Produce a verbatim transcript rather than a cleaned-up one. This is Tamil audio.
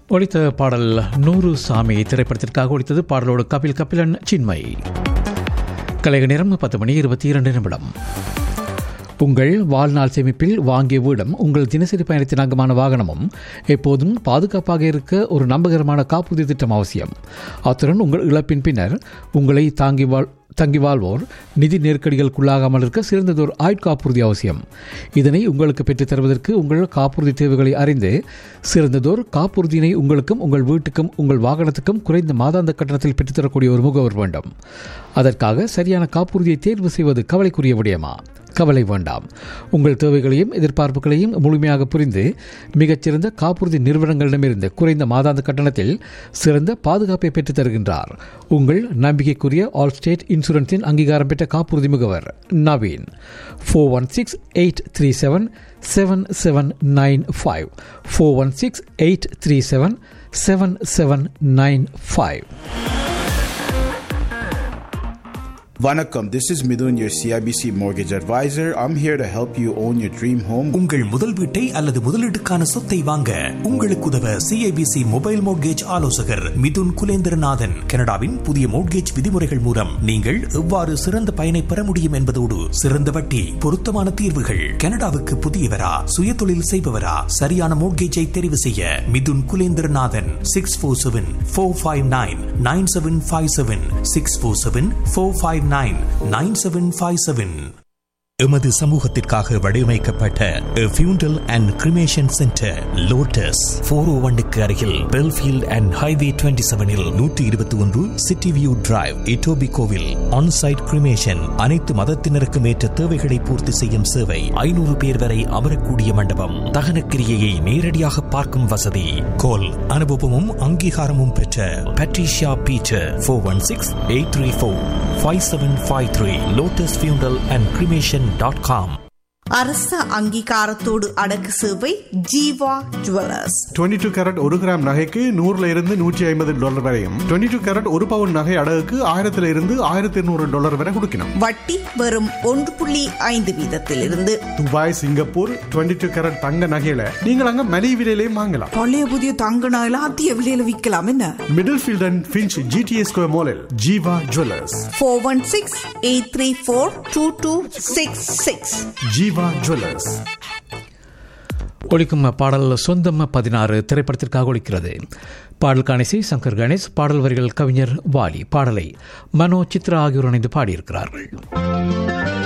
ஒலித்த பாடல் நூறு சாமி திரைப்படத்திற்காக ஒலித்தது. பாடலோடு கபில் கபிலன் சின்மை. கலைக நேரம் பத்து மணி இருபத்தி இரண்டு நிமிடம். உங்கள் வாழ்நாள் சேமிப்பில் வாங்கிய வீடும் உங்கள் தினசரி பயணத்தின் அங்கமான வாகனமும் எப்போதும் பாதுகாப்பாக இருக்க ஒரு நம்பகரமான காப்புறுதி திட்டம் அவசியம். அத்துடன் உங்கள் இழப்பின் பின்னர் உங்களை தாங்கி வாழ் தங்கி வாழ்வோர் நிதி நெருக்கடிகளுக்குள்ளாகாமல் இருக்க சிறந்ததோர் ஆயுட்காப்புறுதி அவசியம். இதனை உங்களுக்கு பெற்றுத் தருவதற்கு உங்கள் காப்புறுதி தேவைகளை அறிந்து சிறந்ததோர் காப்புறுதியினை உங்களுக்கும் உங்கள் வீட்டுக்கும் உங்கள் வாகனத்துக்கும் குறைந்த மாதாந்த கட்டணத்தில் பெற்றுத்தரக்கூடிய ஒரு முகவர் வேண்டும். அதற்காக சரியான காப்புறுதியை தேர்வு செய்வது கவலைக்குரிய விடயமா? கவலை வேண்டாம். உங்கள் தேவைகளையும் எதிர்பார்ப்புகளையும் முழுமையாக புரிந்து மிகச்சிறந்த காப்புறுதி நிறுவனங்களிடமிருந்து குறைந்த மாதாந்த கட்டணத்தில் சிறந்த பாதுகாப்பை பெற்றுத் தருகின்றார் உங்கள் நம்பிக்கைக்குரிய ஆல் ஸ்டேட் இன்சூரன்ஸின் அங்கீகாரம் பெற்ற காப்புறுதி முகவர் Naveen. Four one six eight three seven seven seven nine five four one six eight three seven seven seven nine five. Vanakkam, this is Midun, your C I B C mortgage advisor. I'm here to help you own your dream home. உங்கள் முதல் வீட்டை அல்லது முதலீட்டுக்கான சொத்தை வாங்க உங்களுக்கு உதவ C I B C mobile mortgage ஆலோசகர் மிதுன் குலேந்திரநாதன். கனடாவின் புதிய மோட்கேஜ் விதிமுறைகள் மூலம் நீங்கள் எவ்வாறு சிறந்த பயனை பெற முடியும் என்பதோடு சிறந்த வட்டி, பொருத்தமான தீர்வுகள். கனடாவுக்கு புதியவரா, சுய தொழில் செய்பவரா, சரியான மோட்கேஜை தெரிவு செய்ய Mithun Kulendranathan. Six four seven four five nine nine seven five seven six four seven four five nine nine seven five seven. எமது சமூகத்திற்காக வடிவமைக்கப்பட்ட ஃபியூண்டல் and cremation centre lotus four ஓ ஒன்னுக்கு அருகில் பெல்ஃபீல்ட் அண்ட் ஹைவே டுவெண்ட்டி செவனில் நூற்றி இருபத்தி ஒன்று சிட்டி வியூ டிரைவ், இட்டோபி கோவில். ஆன்சைட் கிரிமேஷன், அனைத்து மதத்தினருக்கும் ஏற்ற தேவைகளை பூர்த்தி செய்யும் சேவை. ஐநூறு பேர் வரை அமரக்கூடிய மண்டபம். தகனக்கிரியையை நேரடியாக பார்க்கும் வசதி. கோல் அனுபவமும் அங்கீகாரமும் பெற்ற Patricia Peter. Four one six eight three four five seven five three. Lotus ஃபியூண்டல் அண்ட் கிரிமேஷன் டாட் காம். அரச அங்கீகாரத்தோடு அடக்கு சேவை Jeeva jewellers. Twenty two carat ஒரு கிராம் நகைக்கு நூறுல இருந்து நூற்றி ஐம்பது டாலர் வரையும், டுவெண்ட்டி டூ கேரட் ஒரு பவுன் நகை அடகுக்கு ஆயிரத்துல இருந்து ஆயிரத்தி இருநூறு டாலர் வரை கொடுக்கணும். வட்டி வெறும் ஒன்று புள்ளி ஐந்து வீதத்தில் இருந்து. Dubai, Singapore twenty two carat தங்க நகையில நீங்கள் அங்க மலிவு விலையிலேயே வாங்கலாம். பழைய புதிய தங்க நகையில அதிக விலையில விற்கலாம். என்ன middle field and Finch GTA square மாலில் Jeeva jewellers. Four one six eight three four two two six six. Jeeva jewellers. ஒலிக்கும் பாடல் சொந்தம் பதினாறு திரைப்படத்திற்காக ஒலிக்கிறது. பாடல் காணிசை சங்கர் கணேஷ், பாடல் வரிகள் கவிஞர் வாலி. பாடலை மனோ, சித்ரா ஆகியோர் இணைந்து பாடியிருக்கிறார்கள்.